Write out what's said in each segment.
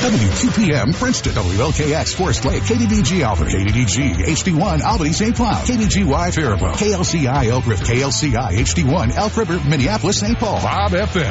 WQPM Princeton, WLKX Forest Lake, KDDG Alfred, KDDG HD1 Albany St. Cloud, KDGY Faribault, KLCI Elk River, KLCI HD1 Elk River, Minneapolis St. Paul. Bob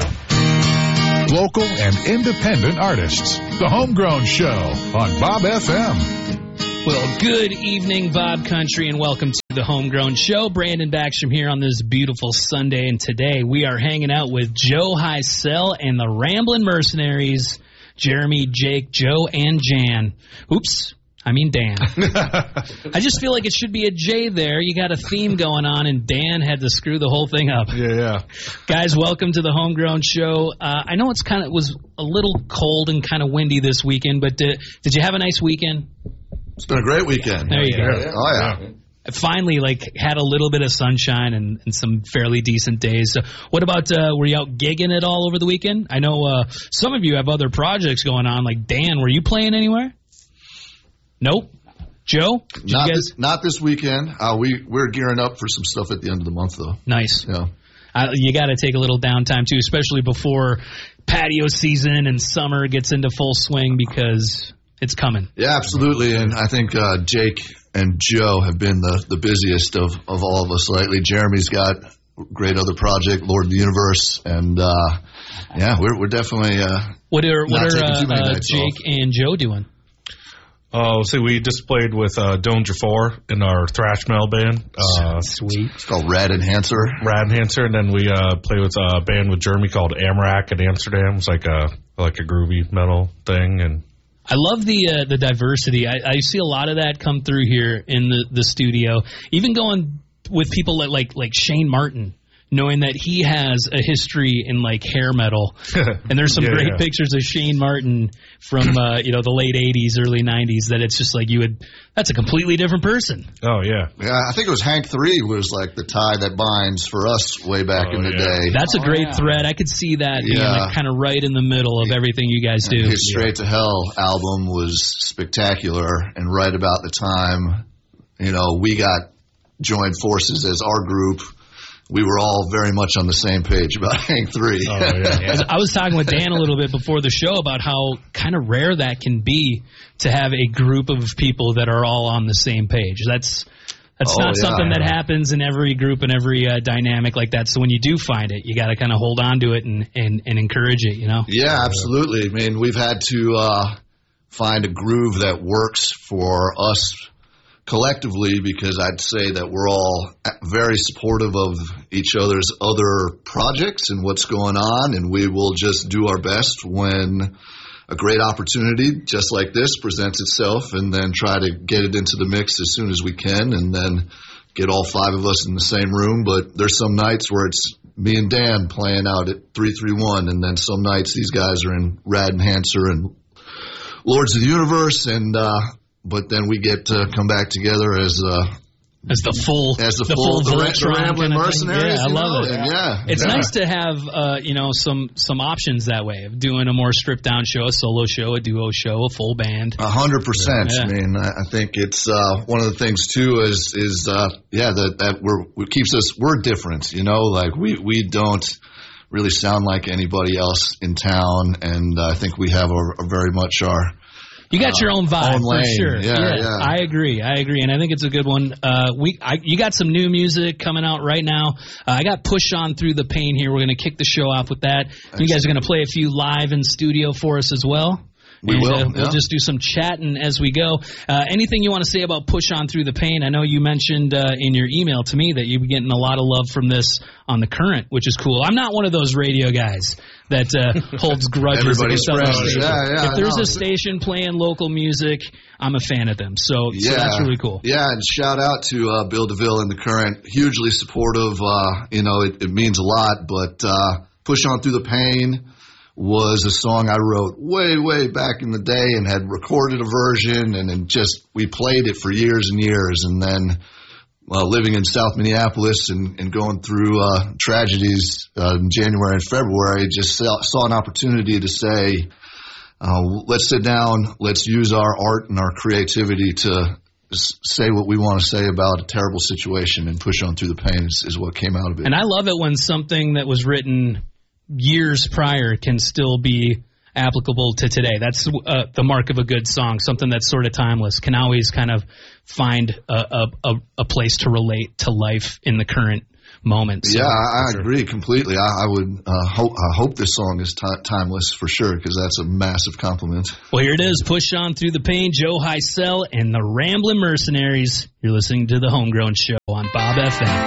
FM. Local and independent artists. The Homegrown Show on Bob FM. Well, good evening, Bob Country, and welcome to the Homegrown Show. Brandon Backstrom here on this beautiful Sunday, and today we are hanging out with Joe Heisel and the Ramblin' Mercenaries, Jeremy, Jake, Joe, and Jan. Oops, I mean Dan. I just feel like it should be a J there. You got a theme going on, and Dan had to screw the whole thing up. Yeah. Guys, welcome to the Homegrown Show. I know it was a little cold and kind of windy this weekend, but did you have a nice weekend? It's been a great weekend. There you go. Oh, yeah. I finally had a little bit of sunshine and some fairly decent days. So what about, were you out gigging at all over the weekend? I know some of you have other projects going on. Like Dan, were you playing anywhere? Nope. Joe? Not this weekend. We're gearing up for some stuff at the end of the month, though. Nice. Yeah. You got to take a little downtime, too, especially before patio season and summer gets into full swing because it's coming. Yeah, absolutely. And I think Jake and Joe have been the busiest of all of us lately. Jeremy's got a great other project, Lord of the Universe, and we're definitely What are Jake and Joe doing? So we just played with Don Jafar in our thrash metal band. Sweet. It's called Rad Enhancer. And then we played with a band with Jeremy called Amarak in Amsterdam. It's like a groovy metal thing, and I love the diversity. I see a lot of that come through here in the studio. Even going with people like Shane Martin, knowing that he has a history in hair metal. And there's some great pictures of Shane Martin from the late 80s, early 90s that it's just that's a completely different person. Oh, yeah. Yeah, I think it was Hank 3 was the tie that binds for us way back in the day. That's a great thread. I could see that being kind of right in the middle of everything you guys do. His Straight to Hell album was spectacular, and right about the time, we got joined forces as our group, we were all very much on the same page about Hank 3. Oh, yeah. I was talking with Dan a little bit before the show about how kind of rare that can be to have a group of people that are all on the same page. That's not something that happens in every group and every dynamic like that. So when you do find it, you got to kind of hold on to it and encourage it, Yeah, absolutely. I mean, we've had to find a groove that works for us collectively, because I'd say that we're all very supportive of each other's other projects and what's going on, and we will just do our best when a great opportunity just like this presents itself, and then try to get it into the mix as soon as we can, and then get all 5 of us in the same room. But there's some nights where it's me and Dan playing out at 331, and then some nights these guys are in Rad Enhancer and Lords of the Universe, and but then we get to come back together as the full Voltron Ramblin' Mercenaries. Yeah, I love it. Yeah, it's nice to have some options that way of doing a more stripped down show, a solo show, a duo show, a full band. 100%. I mean, I think it's one of the things too is that keeps us. We're different, we don't really sound like anybody else in town, and I think we have a very much our. You got your own vibe, for sure. Yeah. I agree, and I think it's a good one. You got some new music coming out right now. I got Push On Through the Pain here. We're going to kick the show off with that. Excellent. You guys are going to play a few live in studio for us as well. We'll just do some chatting as we go. Anything you want to say about Push On Through the Pain? I know you mentioned in your email to me that you've been getting a lot of love from this on The Current, which is cool. I'm not one of those radio guys that holds grudges against other stations. If there's a station playing local music, I'm a fan of them. So that's really cool. Yeah, and shout out to Bill DeVille and The Current. Hugely supportive. It means a lot, but Push On Through the Pain was a song I wrote way, way back in the day and had recorded a version, and then we played it for years and years. And then living in South Minneapolis and going through tragedies in January and February, just saw an opportunity to say, let's sit down, let's use our art and our creativity to say what we want to say about a terrible situation and push on through the pain is what came out of it. And I love it when something that was written years prior can still be applicable to today. That's the mark of a good song, something that's sort of timeless, can always kind of find a place to relate to life in the current moment. So, yeah, I agree completely. I would hope this song is timeless for sure, because that's a massive compliment. Well, here it is, Push On Through the Pain, Joe Hisell and the Ramblin' Mercenaries. You're listening to The Homegrown Show on Bob FM.